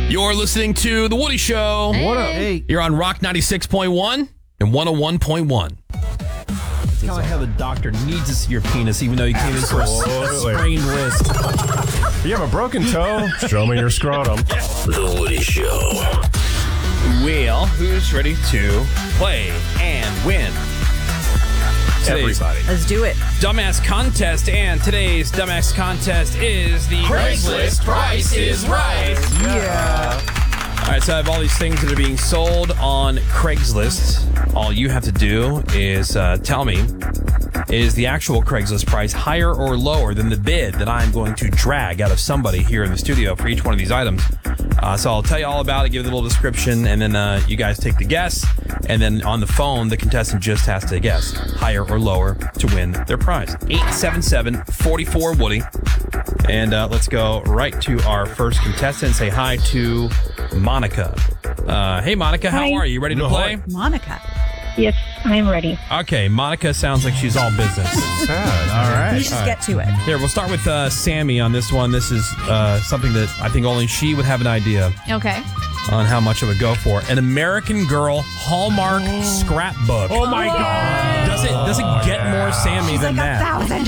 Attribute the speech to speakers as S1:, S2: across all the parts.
S1: You're listening to The Woody Show.
S2: Hey.
S3: What up? Hey.
S1: You're on Rock 96.1 and 101.1
S3: That's how the doctor needs to see your penis, even though you came in for a
S4: Absolutely.
S3: sprained wrist.
S4: You have a broken toe? Show me your scrotum.
S1: The Woody Show. Well, who's ready to play and win? Today's
S4: Everybody.
S2: Let's do it.
S1: Dumbass Contest, and today's Dumbass Contest is the Craigslist Price is Right.
S3: Yeah.
S1: All right, so I have all these things that are being sold on Craigslist. All you have to do is tell me, is the actual Craigslist price higher or lower than the bid that I'm going to drag out of somebody here in the studio for each one of these items? So I'll tell you all about it, give it a little description, and then you guys take the guess. And then on the phone, the contestant just has to guess higher or lower to win their prize. 877-44-WOODY. And let's go right to our first contestant. Say hi to Monica. Hey, Monica, how
S5: Hi.
S1: are you? Ready to play?
S2: Monica.
S5: Yes, I'm ready.
S1: Okay, Monica sounds like she's all business.
S4: Sad.
S3: All right.
S2: Let's just get to it.
S1: Here, we'll start with Sammy on this one. This is something that I think only she would have an idea
S6: Okay.
S1: on how much it would go for. An American Girl Hallmark scrapbook.
S4: Oh my God.
S1: Does it get more Sammy than that?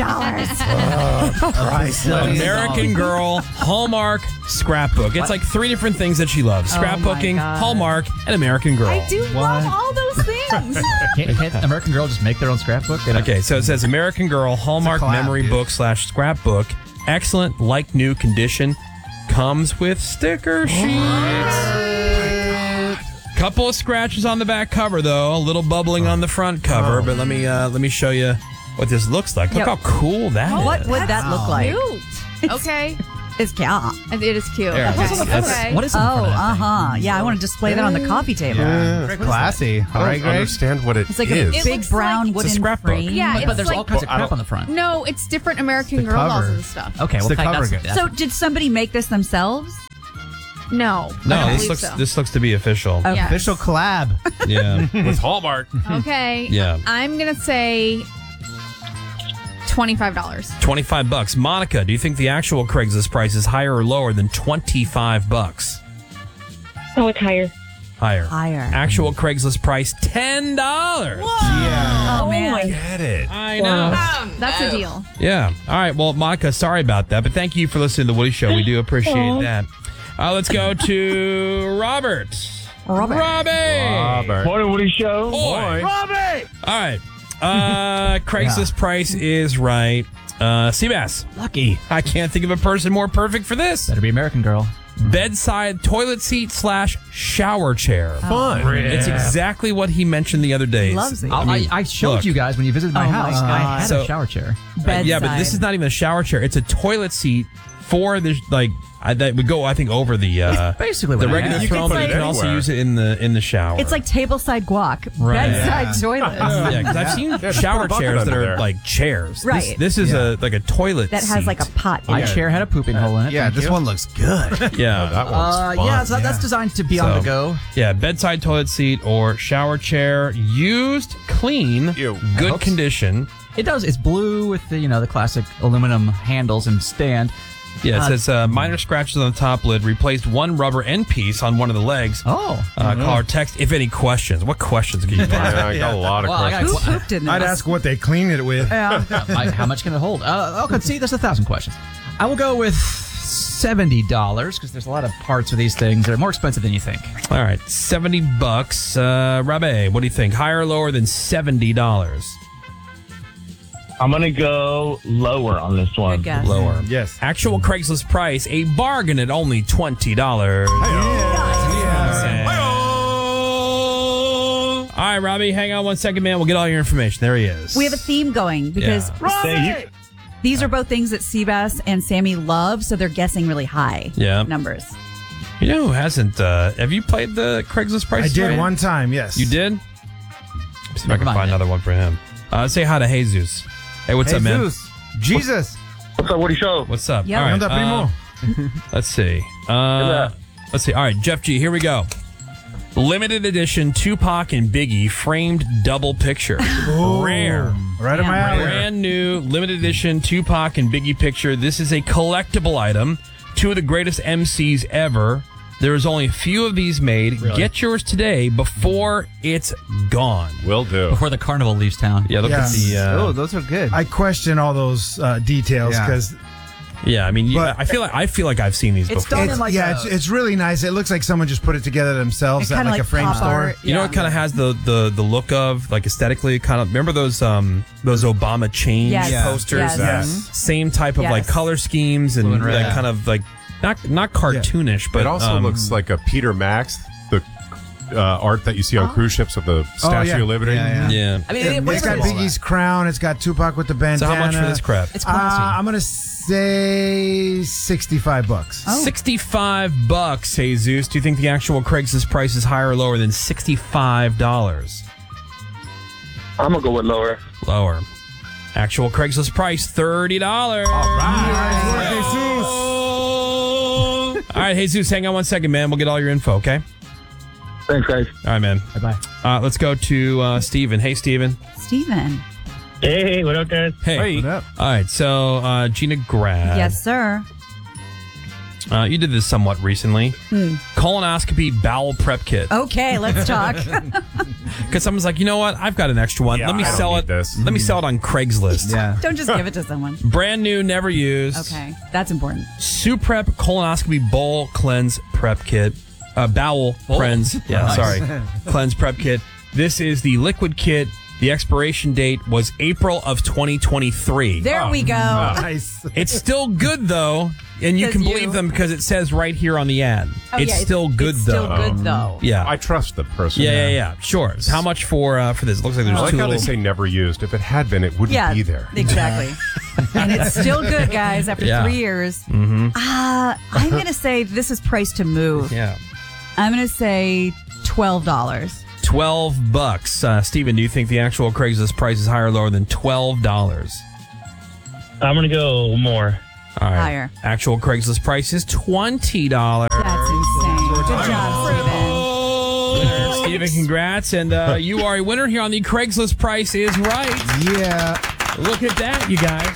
S2: $1,000.
S1: American Girl Hallmark scrapbook. It's like 3 different things that she loves: scrapbooking,
S2: God.
S1: Hallmark, and American Girl.
S2: I do love all those things.
S7: Can't American Girl just make their own scrapbook? They don't-
S1: Okay, so it says American Girl Hallmark
S3: collab,
S1: memory
S3: dude.
S1: book / scrapbook. Excellent, like new condition. Comes with sticker sheets. Couple of scratches on the back cover, though. A little bubbling on the front cover. But let me show you what this looks like. Look
S2: Yep.
S1: how cool that is.
S2: What would that look like?
S6: Cute. Okay.
S2: It's cute.
S6: It is cute.
S1: There.
S6: Okay.
S7: What is in front
S2: Oh,
S7: of that thing?
S2: Yeah, I want to display that on the coffee table.
S3: Very classy. All
S4: I
S3: right,
S4: don't
S3: Greg?
S4: understand what it
S2: It's like
S4: is.
S2: a
S6: It
S2: big
S6: looks
S2: brown
S6: like-
S1: It's a
S2: wooden
S1: scrapbook.
S2: frame.
S6: Yeah,
S7: But
S6: it's
S7: there's all
S6: like,
S7: kinds of
S4: Well, I
S7: crap
S4: don't-
S7: on the front.
S6: no, it's different American
S3: the
S6: Girl dolls
S3: cover.
S6: and stuff.
S7: Okay, well,
S3: the
S7: that's,
S3: cover
S7: that's,
S3: good.
S2: So did somebody make this themselves?
S6: No. I
S1: No,
S6: don't
S1: this
S6: believe so.
S1: looks to be official.
S2: Okay.
S6: Yes.
S3: Official collab.
S1: Yeah.
S4: With Hallmark.
S6: Okay.
S1: Yeah.
S6: I'm going to say $25.
S1: $25. Monica, do you think the actual Craigslist price is higher or lower than $25?
S5: Oh, it's higher.
S1: Higher.
S2: Higher.
S1: Actual Craigslist price $10.
S3: Yeah.
S2: Oh, man.
S4: Get it.
S1: I know.
S6: That's a deal.
S1: Yeah. All right. Well, Monica, sorry about that, but thank you for listening to the Woody Show. We do appreciate that. Let's go to Robert.
S2: Robert.
S1: Robbie.
S4: Morning, Woody Show.
S1: Boy. All right. Craigslist price is right. Seabass.
S7: lucky.
S1: I can't think of a person more perfect for this.
S7: Better be American Girl.
S1: Bedside toilet seat / shower chair.
S4: Fun.
S1: It's exactly what he mentioned the other day.
S2: Loves it.
S7: I showed
S1: look.
S7: you guys when you visited my
S2: Oh, my
S7: house.
S2: God.
S7: I had
S1: So-
S7: a shower chair.
S1: Yeah, but this is not even a shower chair. It's a toilet seat for the that would go, I think, over the
S7: Basically
S1: the
S7: what I
S1: regular
S7: had.
S4: You can
S1: throne,
S4: put
S1: but you
S4: it
S1: can also
S4: anywhere.
S1: use it in the shower.
S2: It's like tableside guac.
S1: Right.
S2: Bedside toilet.
S1: yeah, because I've seen
S4: just
S1: shower
S4: put a bucket
S1: chairs that
S4: under
S1: are
S4: there.
S1: like chairs.
S2: Right.
S1: This is a toilet
S2: That has like a
S1: seat.
S2: pot in
S7: My
S2: it.
S7: chair had a pooping hole in it.
S3: Yeah,
S7: Thank
S3: this
S7: you.
S3: one looks good.
S1: Yeah.
S4: That one's fun.
S7: Yeah, so that's designed to be on
S1: So-
S7: the go.
S1: Yeah, bedside toilet seat or shower chair, used, clean,
S4: Ew.
S1: good
S4: Oops.
S1: condition.
S7: It does. It's blue with the classic aluminum handles and stand.
S1: Yeah, it says minor scratches on the top lid. Replaced one rubber end piece on one of the legs.
S7: Oh.
S1: Call or text if any questions. What questions can you
S4: Yeah,
S1: ask?
S4: I got a lot of
S7: Well, I
S4: questions.
S7: got
S2: Who pooped in this?
S3: I'd ask what they clean it with.
S2: Yeah.
S7: how much can it hold? Okay, see, there's 1,000 questions. I will go with $70 because there's a lot of parts of these things that are more expensive than you think.
S1: All right, $70. Rabe, what do you think? Higher or lower than $70?
S8: I'm going to go lower on this one.
S2: Good guess.
S1: Lower.
S3: Yes.
S1: Actual Craigslist price, a bargain at only $20. All right, Robbie, hang on one second, man. We'll get all your information. There he is.
S2: We have a theme going because
S8: Thank you.
S2: these are both things that Seabass and Sammy love, so they're guessing really high numbers.
S1: You know who hasn't? Have you played the Craigslist price?
S3: I did
S1: Right?
S3: one time, yes.
S1: You did? See if I can
S7: Never mind
S1: find
S7: then.
S1: another one for him. Say hi to Jesus. Hey, what's up, man?
S3: Jesus. Jesus.
S8: What's up, Woody Show?
S1: What's up?
S2: Yeah.
S1: All right,
S3: Anda primo.
S1: let's see. Let's see. All right, Jeff G, here we go. Limited edition Tupac and Biggie framed double picture. Rare.
S3: Right in my alley.
S1: Brand new limited edition Tupac and Biggie picture. This is a collectible item. Two of the greatest MCs ever There is only a few of these made.
S3: Really?
S1: Get yours today before it's gone.
S4: Will do.
S7: Before the carnival leaves town.
S1: Yeah, look at the.
S9: Oh, those are good.
S10: I question all those details
S9: Yeah.
S10: because
S1: Yeah, I mean,
S10: But-
S1: I feel like I've seen these
S7: It's
S1: before.
S7: done in like a-
S10: it's really nice. It looks like someone just put it together themselves
S2: It's
S10: at
S2: kind of
S10: like a frame
S2: pop
S10: store.
S2: art.
S1: You know, it kind of has the look of like aesthetically kind of. Remember those Obama change
S2: Yes.
S1: posters?
S2: Yes.
S1: Same type of
S2: Yes.
S1: like color schemes and
S7: Blue and red.
S1: that kind of like not cartoonish, but
S4: It also looks like a Peter Max, the art that you see on cruise ships with the Statue
S10: yeah.
S4: of Liberty.
S10: Yeah.
S1: yeah.
S7: I mean,
S10: It's got Biggie's crown. It's got Tupac with the
S1: So
S10: bandana.
S1: how much for this crap?
S7: It's classy.
S10: I'm gonna say $65.
S2: Oh.
S1: $65, Jesus. Do you think the actual Craigslist price is higher or lower than $65?
S8: I'm gonna go with lower.
S1: Lower. Actual Craigslist price, $30. All right, Jesus, hang on 1 second, man. We'll get all your info, okay?
S8: Thanks, guys.
S1: All right, man.
S7: Bye-bye.
S1: Let's go to Steven. Hey, Steven.
S2: Steven.
S8: Hey, what up, guys?
S1: Hey.
S10: What up?
S1: All right, so Gina Grad.
S2: Yes, sir.
S1: You did this somewhat recently. Colonoscopy bowel prep kit.
S2: Okay, let's talk.
S1: Because someone's like, you know what? I've got an extra one.
S4: Yeah,
S1: Let me
S4: I don't
S1: sell
S4: need
S1: it.
S4: this.
S1: Let me sell it on Craigslist.
S9: Yeah.
S2: Don't just give it to someone.
S1: Brand new, never used.
S2: Okay, that's important.
S1: Suprep colonoscopy bowl cleanse prep kit. Bowel cleanse. Yeah,
S7: Nice.
S1: sorry. Cleanse prep kit. This is the liquid kit. The expiration date was April of 2023.
S2: There we go.
S10: Nice.
S1: It's still good though, and you can
S2: Because
S1: believe
S2: you-
S1: them because it says right here on the ad.
S2: Oh,
S1: it's
S2: yeah,
S1: still good
S2: it's
S1: though.
S2: Still good though.
S1: Yeah.
S4: I trust the person.
S1: Yeah. Sure. So how much for this? It looks like there's
S4: I like
S1: two
S4: how they
S1: little.
S4: say never used. If it had been, it wouldn't
S2: Yeah,
S4: be there.
S2: exactly. And it's still good, guys. After
S1: Yeah.
S2: 3 years, I'm gonna say this is price to move.
S1: Yeah.
S2: I'm gonna say $12.
S1: $12. Steven, do you think the actual Craigslist price is higher or lower than $12?
S8: I'm gonna go more.
S1: All right.
S2: Higher.
S1: Actual Craigslist price is $20.
S2: That's insane. Good job, Steven.
S1: Steven, congrats. And you are a winner here on the Craigslist Price is Right.
S10: Yeah.
S1: Look at that, you guys.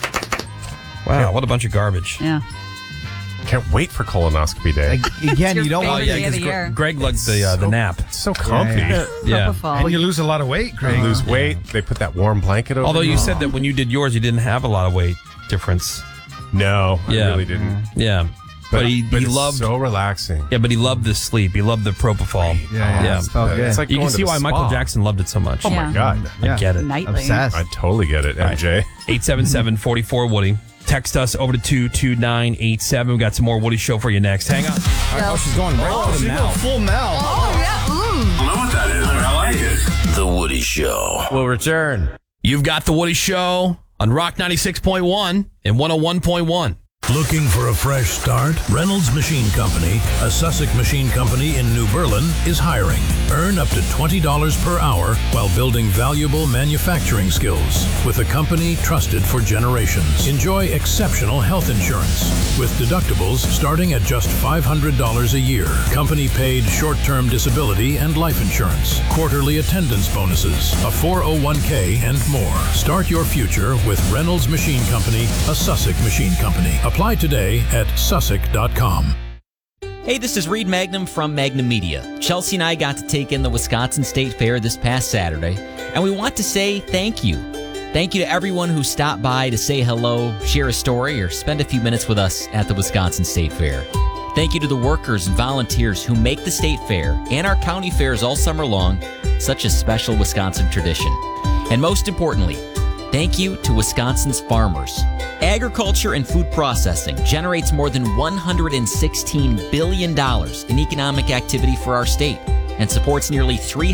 S1: Wow, what a bunch of garbage.
S2: Yeah.
S4: Can't wait for colonoscopy day.
S9: Again,
S2: Your
S9: you don't want
S2: favorite day of the
S1: Greg,
S2: year.
S1: Greg liked the nap.
S4: It's so comfy.
S1: Yeah.
S2: Propofol.
S10: And you lose a lot of weight,
S4: You
S10: Craig.
S4: lose weight. They put that warm blanket over.
S1: Although you said that when you did yours, you didn't have a lot of weight difference.
S4: no,
S1: Yeah.
S4: I really didn't.
S1: Yeah. But he
S4: it's
S1: loved
S4: so relaxing.
S1: Yeah, but he loved the sleep. He loved the propofol.
S10: Yeah.
S9: It felt good.
S4: It's like
S1: You can
S4: going to
S1: see
S4: the
S1: why Michael
S4: spa.
S1: Jackson loved it so much.
S4: Oh
S2: Yeah.
S4: my god,
S1: I get it.
S2: Nightly.
S9: Obsessed.
S4: I totally get it, MJ.
S1: 877-44 Text us over to 22987. We got some more Woody Show for you next. Hang on. Oh, she's going right to the mouth.
S9: Full mouth.
S11: I know what that is, but I like it. The Woody Show.
S3: We'll return.
S1: You've got the Woody Show on Rock 96.1 and 101.1.
S11: Looking for a fresh start? Reynolds Machine Company, a Sussex machine company in New Berlin, is hiring. Earn up to $20 per hour while building valuable manufacturing skills with a company trusted for generations. Enjoy exceptional health insurance with deductibles starting at just $500 a year. Company paid short-term disability and life insurance, quarterly attendance bonuses, a 401k, and more. Start your future with Reynolds Machine Company, a Sussex machine company. Apply today at sussex.com.
S12: Hey, this is Reed Magnum from Magnum Media. Chelsea and I got to take in the Wisconsin State Fair this past Saturday, and we want to say thank you. Thank you to everyone who stopped by to say hello, share a story, or spend a few minutes with us at the Wisconsin State Fair. Thank you to the workers and volunteers who make the State Fair and our county fairs all summer long such a special Wisconsin tradition. And most importantly, thank you to Wisconsin's farmers. Agriculture and food processing generates more than $116 billion in economic activity for our state and supports nearly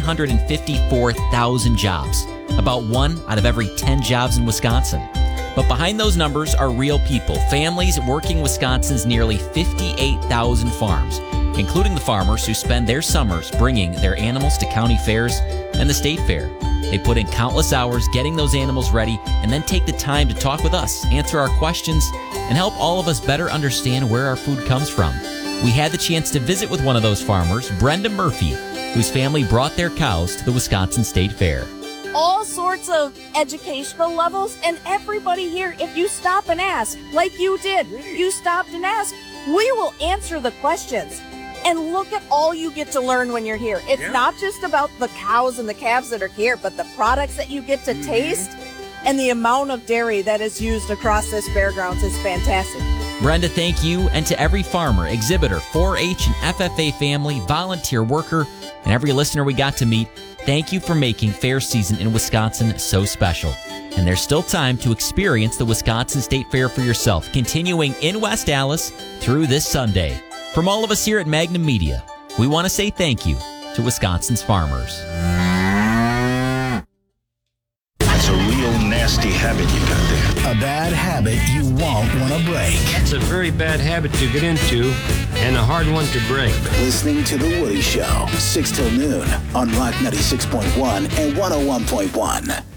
S12: 354,000 jobs, about 1 out of every 10 jobs in Wisconsin. But behind those numbers are real people, families working Wisconsin's nearly 58,000 farms, including the farmers who spend their summers bringing their animals to county fairs and the state fair. They put in countless hours getting those animals ready and then take the time to talk with us, answer our questions, and help all of us better understand where our food comes from. We had the chance to visit with one of those farmers, Brenda Murphy, whose family brought their cows to the Wisconsin State Fair.
S13: All sorts of educational levels, and everybody here, if you stop and ask, like you did, you stopped and asked, we will answer the questions. And look at all you get to learn when you're here. It's not just about the cows and the calves that are here, but the products that you get to taste and the amount of dairy that is used across this fairgrounds is fantastic.
S12: Brenda, thank you. And to every farmer, exhibitor, 4-H and FFA family, volunteer worker, and every listener we got to meet, thank you for making fair season in Wisconsin so special. And there's still time to experience the Wisconsin State Fair for yourself, continuing in West Allis through this Sunday. From all of us here at Magnum Media, we want to say thank you to Wisconsin's farmers.
S9: That's a real nasty habit you got there.
S14: A bad habit you won't want to break.
S15: It's a very bad habit to get into and a hard one to break.
S14: Listening to The Woody Show, 6 till noon on Rock 96.1 and 101.1.